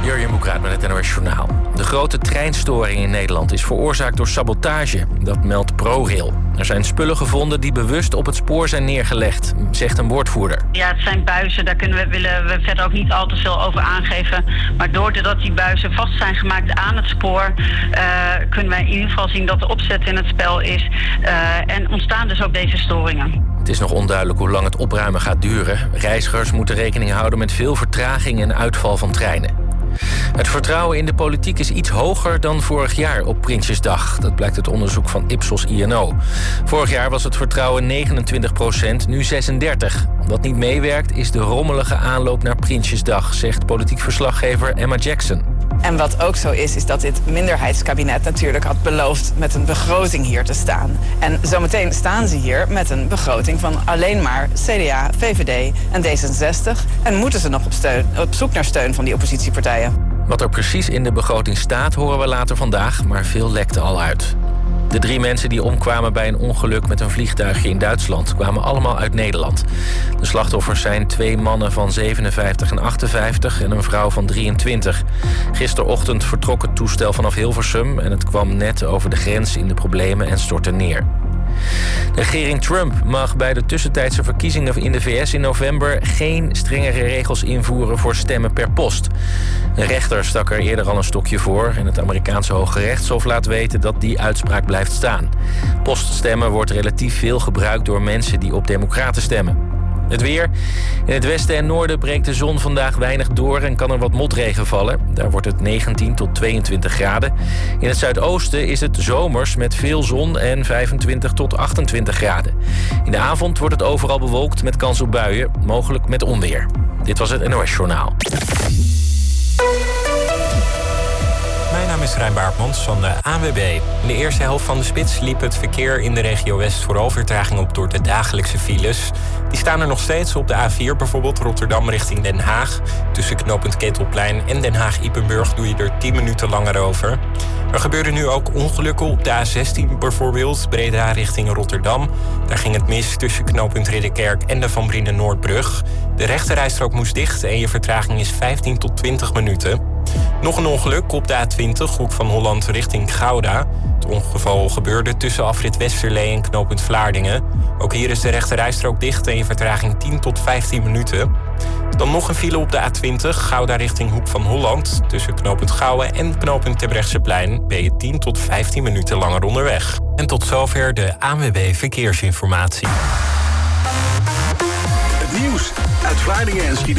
Jurjen Boekraat met het NOS Journaal. De grote treinstoring in Nederland is veroorzaakt door sabotage. Dat meldt ProRail. Er zijn spullen gevonden die bewust op het spoor zijn neergelegd, zegt een woordvoerder. Ja, het zijn buizen, daar willen we verder ook niet al te veel over aangeven. Maar doordat die buizen vast zijn gemaakt aan het spoor, kunnen wij in ieder geval zien dat de opzet in het spel is. En ontstaan dus ook deze storingen. Het is nog onduidelijk hoe lang het opruimen gaat duren. Reizigers moeten rekening houden met veel vertraging en uitval van treinen. Het vertrouwen in de politiek is iets hoger dan vorig jaar op Prinsjesdag. Dat blijkt uit onderzoek van Ipsos INO. Vorig jaar was het vertrouwen 29%, nu 36%. Wat niet meewerkt is de rommelige aanloop naar Prinsjesdag, zegt politiek verslaggever Emma Jackson. En wat ook zo is dat dit minderheidskabinet natuurlijk had beloofd met een begroting hier te staan. En zometeen staan ze hier met een begroting van alleen maar CDA, VVD en D66. En moeten ze nog op zoek naar steun van die oppositiepartijen. Wat er precies in de begroting staat, horen we later vandaag, maar veel lekte al uit. De 3 mensen die omkwamen bij een ongeluk met een vliegtuigje in Duitsland kwamen allemaal uit Nederland. De slachtoffers zijn 2 mannen van 57 en 58 en een vrouw van 23. Gisterochtend vertrok het toestel vanaf Hilversum en het kwam net over de grens in de problemen en stortte neer. De regering Trump mag bij de tussentijdse verkiezingen in de VS in november geen strengere regels invoeren voor stemmen per post. Een rechter stak er eerder al een stokje voor en het Amerikaanse Hoge Rechtshof laat weten dat die uitspraak blijft staan. Poststemmen wordt relatief veel gebruikt door mensen die op democraten stemmen. Het weer. In het westen en noorden breekt de zon vandaag weinig door en kan er wat motregen vallen. Daar wordt het 19 tot 22 graden. In het zuidoosten is het zomers met veel zon en 25 tot 28 graden. In de avond wordt het overal bewolkt met kans op buien, mogelijk met onweer. Dit was het NOS Journaal. Mijn naam is Rijn Baartmans van de ANWB. In de eerste helft van de spits liep het verkeer in de regio West vooral vertraging op door de dagelijkse files. Die staan er nog steeds op de A4, bijvoorbeeld Rotterdam richting Den Haag. Tussen knooppunt Ketelplein en Den Haag-Ypenburg doe je er 10 minuten langer over. Er gebeuren nu ook ongelukken op de A16 bijvoorbeeld, Breda richting Rotterdam. Daar ging het mis tussen knooppunt Ridderkerk en de Van Brienen-Noordbrug. De rechterrijstrook moest dicht en je vertraging is 15 tot 20 minuten. Nog een ongeluk op de A20, Hoek van Holland richting Gouda. Het ongeval gebeurde tussen afrit Westerlee en knooppunt Vlaardingen. Ook hier is de rechterrijstrook dicht en je vertraging 10 tot 15 minuten. Dan nog een file op de A20, Gouda richting Hoek van Holland. Tussen knooppunt Gouwen en knooppunt Terbrechtseplein ben je 10 tot 15 minuten langer onderweg. En tot zover de ANWB Verkeersinformatie. Het nieuws uit Vlaardingen en Schiedam.